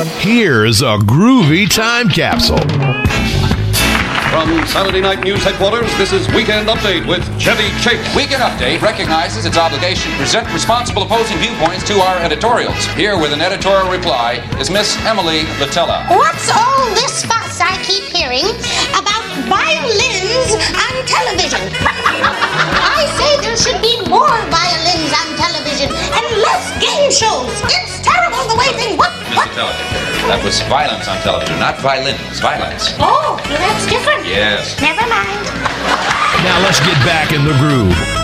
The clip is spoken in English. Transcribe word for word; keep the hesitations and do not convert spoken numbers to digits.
Here's a groovy time capsule. From Saturday Night News headquarters, this is Weekend Update with Chevy Chase. Weekend Update recognizes its obligation to present responsible opposing viewpoints to our editorials. Here with an editorial reply is Miss Emily Latella. What's all this fuss I keep hearing about violins on television? I say there should be more violins on television and less game shows. It's terrible the way things... What? What? Miss Latella, that was violence on television, not violins. Violence. Oh, that's different. Yes. Never mind. Now let's get back in the groove.